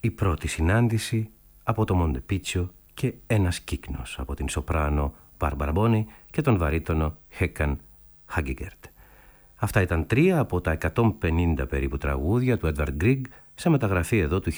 η πρώτη συνάντηση από το Μοντεπίτσιο και ένας κύκνος από την σοπράνο Μπάρμπαρα Μπόνι και τον βαρύτονο Χέκαν Χάγκεγκερτ. Αυτά ήταν 3 από τα 150 περίπου τραγούδια του Έντβαρντ Γκρίγκ σε μεταγραφή εδώ του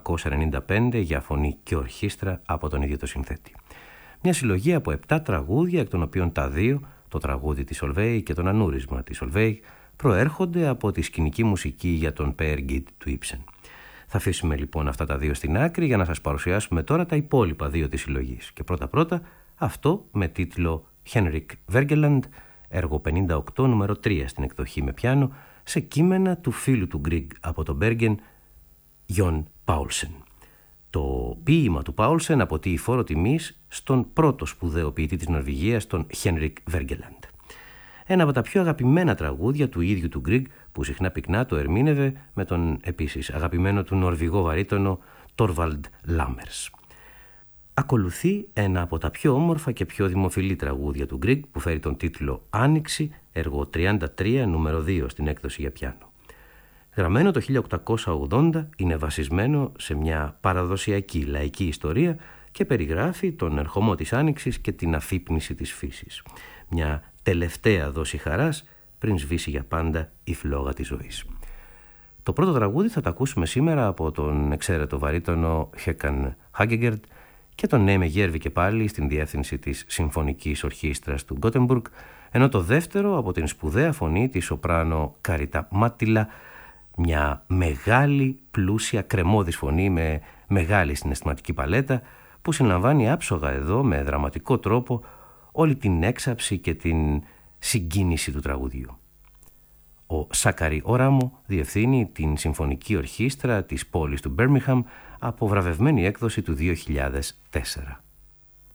1895 για φωνή και ορχήστρα από τον ίδιο το συνθέτη. Μια συλλογή από 7 τραγούδια, εκ των οποίων τα 2, το τραγούδι της Solveig και το ανούρισμα της Solveig, προέρχονται από τη σκηνική μουσική για τον Peer Gynt του Ήψεν. Θα αφήσουμε λοιπόν αυτά τα 2 στην άκρη για να σας παρουσιάσουμε τώρα τα υπόλοιπα 2 της συλλογής. Και πρώτα αυτό με τίτλο Henrik Wergeland, έργο 58 νούμερο 3 στην εκδοχή με πιάνο, σε κείμενα του φίλου του Γκρίγκ από τον Μπέργεν, Γιον Πάουλσεν. Το ποίημα του Πάουλσεν αποτείει φόρο τιμής στον πρώτο σπουδαίο ποιητή της Νορβηγίας, τον Henrik Wergeland. Ένα από τα πιο αγαπημένα τραγούδια του ίδιου του Γκρίγκ, που συχνά πυκνά το ερμήνευε με τον επίσης αγαπημένο του νορβηγό βαρύτονο Τόρβαλντ Λάμερς. Ακολουθεί ένα από τα πιο όμορφα και πιο δημοφιλή τραγούδια του Γκρίγκ, που φέρει τον τίτλο Άνοιξη, έργο 33 νούμερο 2 στην έκδοση για πιάνο. Γραμμένο το 1880, είναι βασισμένο σε μια παραδοσιακή λαϊκή ιστορία και περιγράφει τον ερχομό της Άνοιξης και την αφύπνιση της φύσης. Μια τελευταία δόση χαράς πριν σβήσει για πάντα η φλόγα της ζωής. Το πρώτο τραγούδι θα το ακούσουμε σήμερα από τον εξαίρετο βαρύτονο Χέκαν Χάγκεγκερτ και τον Νέμε Γέρβι και πάλι στην διεύθυνση της Συμφωνικής Ορχήστρας του Γκότεμπουργκ, ενώ το δεύτερο από την σπουδαία φωνή της σοπράνο Καρίτα Μάτιλα, μια μεγάλη, πλούσια, κρεμώδης φωνή με μεγάλη συναισθηματική παλέτα που συλλαμβάνει άψογα εδώ με δραματικό τρόπο όλη την έξαψη και την συγκίνηση του τραγουδιού. Ο Σάκαρη Όραμο διευθύνει την Συμφωνική Ορχήστρα της πόλης του Μπέρμιχαμ από βραβευμένη έκδοση του 2004.